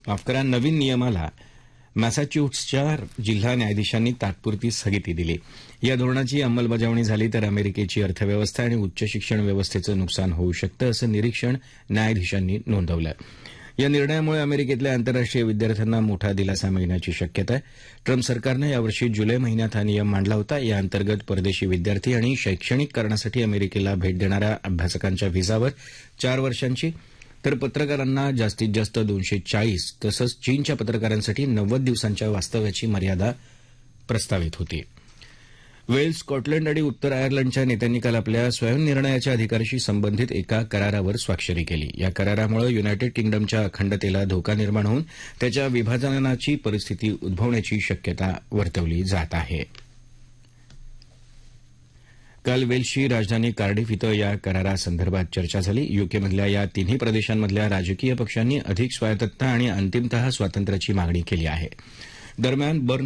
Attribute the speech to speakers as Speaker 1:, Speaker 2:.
Speaker 1: माफ करा नवीन नियमाला मॅसेच्युसेट्सच्या जिल्हा न्यायाधीशांनी तात्पुरती स्थगिती दिली. या धोरणाची अंमलबजावणी झाली तर अमेरिकेची अर्थव्यवस्था आणि उच्च शिक्षण व्यवस्थेचं नुकसान होऊ शकतं असं निरीक्षण न्यायाधीशांनी नोंदवलं. या निर्णयामुळे अमेरिकेतल्या आंतरराष्ट्रीय विद्यार्थ्यांना मोठा दिलासा मिळण्याची शक्यता आहे. ट्रम्प सरकारनं यावर्षी जुलै महिन्यात हा नियम मांडला होता. या अंतर्गत परदेशी विद्यार्थी आणि शैक्षणिक कारणासाठी अमेरिकेला भेट देणाऱ्या अभ्यासकांच्या व्हिसावर 4 वर्षांची तर पत्रकारांना जास्तीत जास्त 240 तसंच चीनच्या पत्रकारांसाठी 90 दिवसांच्या वास्तव्याची मर्यादा प्रस्तावित होती. वेल्स, स्कॉटलंड आणि उत्तर आयर्लंडच्या नेत्यांनी काल आपल्या स्वयंनिर्णयाच्या अधिकाराशी संबंधित एका करारावर स्वाक्षरी केली. या करारामुळे युनायटेड किंगडमच्या अखंडतेला धोका निर्माण होऊन त्याच्या विभाजनाची परिस्थिती उद्भवण्याची शक्यता वर्तवली जात आहे. काल वेल्सची राजधानी कार्डिफ इथं या करारासंदर्भात चर्चा झाली. यूकेमधल्या या तिन्ही प्रदेशांमधल्या राजकीय पक्षांनी अधिक स्वायत्तता आणि अंतिमतः स्वातंत्र्याची मागणी केली आहे. दरम्यान